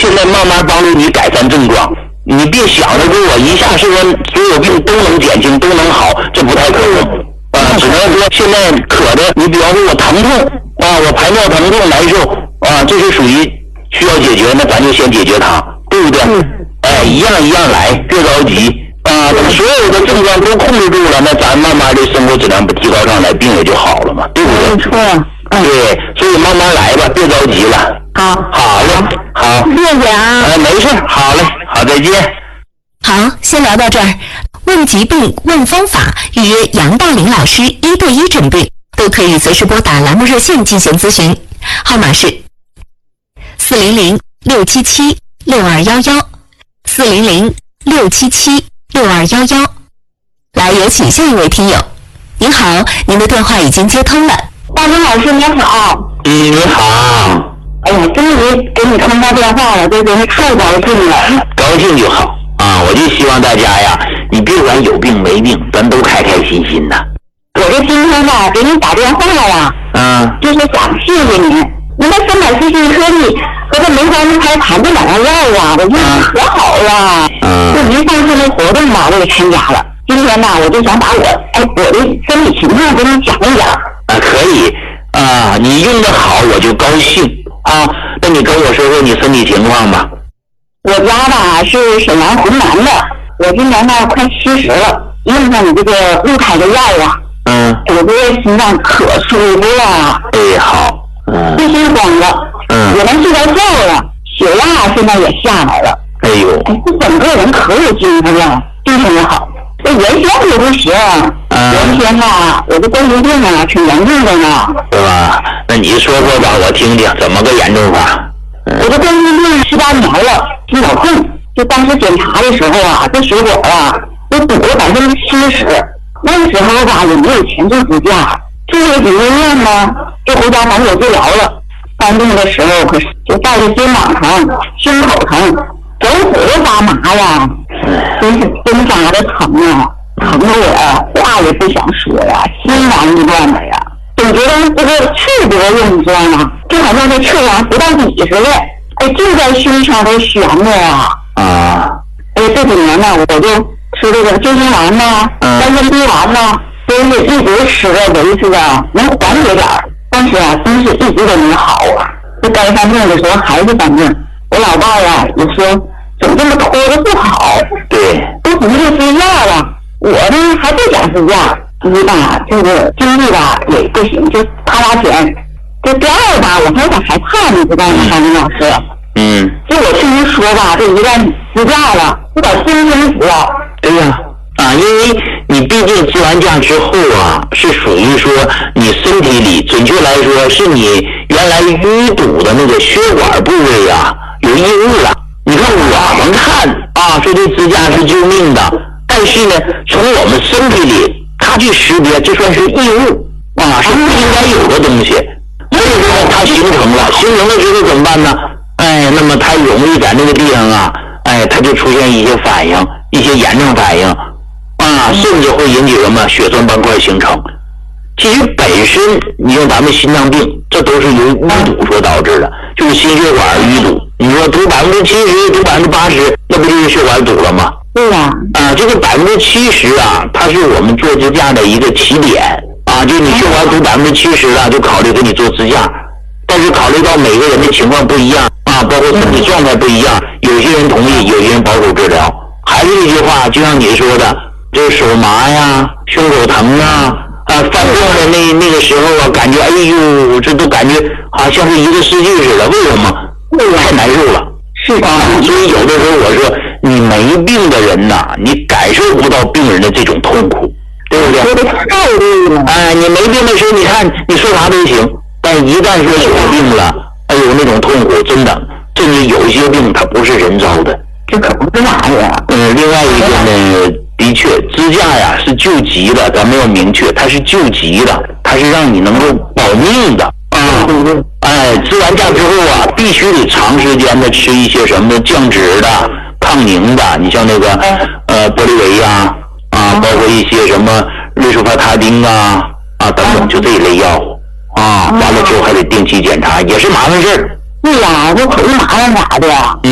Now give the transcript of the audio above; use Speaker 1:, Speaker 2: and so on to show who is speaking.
Speaker 1: 现在慢慢帮助你改善症状。你别想着说我一下说所有病都能减轻都能好，这不太可能啊。只能说现在渴的，你比方说我疼痛啊，我排尿疼痛难受啊，这是属于需要解决，那咱就先解决它，对不对？哎，一样一样来，别着急啊。等所有的症状都控制住了，那咱慢慢的生活质量不提高上来，病也就好了嘛，对不对？
Speaker 2: 没错。
Speaker 1: 对，所以慢慢来吧，别着急了。好嘞，好，
Speaker 2: 谢谢啊。
Speaker 1: 没事，好嘞，好，再见。
Speaker 3: 好，先聊到这儿。问疾病、问方法，预约杨大林老师1对1诊病，都可以随时拨打栏目热线进行咨询，号码是400-677-6211，400-677-6211。来，有请下一位听友。您好，您的电话已经接通了。
Speaker 2: 大林老师您好。
Speaker 1: 你好。
Speaker 2: 哎呀，终于给你通到电话了，这真是太高兴了。
Speaker 1: 高兴就好啊！我就希望大家呀，你别管有病没病，咱都开开心心的。
Speaker 2: 我这今天吧给你打电话呀，就是想谢谢您。您的340颗粒和这梅花鹿胎盘这2样药啊，我用的可好了。就您上次那活动吧，我也参加了。今天呢，我就想把我的身体情况跟你讲一讲。
Speaker 1: 可以啊，你用的好我就高兴啊。那你跟我说说你身体情况吧。
Speaker 2: 我家吧是沈阳浑南的，我今年呢快70了，用上你这个鹿胎的药啊，我这个心脏可舒服了。
Speaker 1: 哎，好，
Speaker 2: 最心慌了，我能睡着觉了，血压现在也下来了。
Speaker 1: 哎呦，
Speaker 2: 这整个人可有精神了，精神也好。这原先也不行，原先吧我这关节病啊挺严重的呢。
Speaker 1: 是吧？那你说说吧，我听听怎么个严重法？
Speaker 2: 我这关节病18年了，心脑痛。就当时检查的时候啊，这血管啊都堵了70%。那个时候吧也没有钱做支架，住了几个月呢，就回家反手治疗了。犯病的时候可是就带着肩膀疼、胸口疼、走腿都发麻呀，真是针扎的疼啊，疼得我话也不想说呀，心忙意乱的呀。总觉得这个刺多用，你知道吗？就好像这刺啊不到底似的，就在胸腔都悬着呀。这几年呢，我就吃这个救心丸呐、丹参碧丸呐，都是一直吃着维持着，能缓解点儿。但是啊，真是一直都没好啊。这该犯病的时候还是犯病。我老伴儿啊也说，怎么这么拖着不好？
Speaker 1: 对，
Speaker 2: 都不是支架了，我呢还不想支架。一吧，这个经济吧也不行，就花钱。这第二吧，我还有点害怕，你知道吗，张明老师？就我听您说吧，这一旦支架了，有点心惊死了。
Speaker 1: 对呀，因为你毕竟支完架之后啊，是属于说你身体里，准确来说是你原来淤堵的那个血管部位啊有异物了。你看我们看啊，说这支架是救命的，但是呢，从我们身体里它去识别，这算是异物啊，是不应该有的东西。所以说它形成了之后怎么办呢？那么它容易在那个地方啊，它就出现一些反应，一些炎症反应啊，甚至会引起什么血栓斑块形成。其实本身你像咱们心脏病，这都是由淤堵所导致的，就是心血管淤堵。你说堵70%、堵80%，那不就是血管堵了吗？
Speaker 2: 对呀。
Speaker 1: 这个70%啊，它是我们做支架的一个起点啊，就你血管堵70%了，就考虑给你做支架。但是考虑到每个人的情况不一样啊，包括身体状态不一样，有些人同意，有些人保守治疗。还是那句话，就像你说的，这手麻呀、胸口疼啊，犯病的那个时候啊，感觉哎呦，这都感觉好像是一个世界似的。为什么？太难受了。
Speaker 2: 是的。
Speaker 1: 所以有的时候我说，你没病的人呐，你感受不到病人的这种痛苦，对不对？
Speaker 2: 说的太对了。
Speaker 1: 你没病的时候，你看你说啥都行。但一旦说有病了，那种痛苦真的，甚至有一些病它不是人造的，
Speaker 2: 这可不是啥呀。
Speaker 1: 另外一个呢，的确支架呀是救急的，咱们要明确，它是救急的，它是让你能够保命的支完架之后啊，必须得长时间的吃一些什么降脂的、抗凝的，你像那个玻利维呀包括一些什么瑞舒法他汀等等，就这一类药物。完了之后还得定期检查，也是麻烦事儿。
Speaker 2: 对呀，这腿麻烦咋的呀？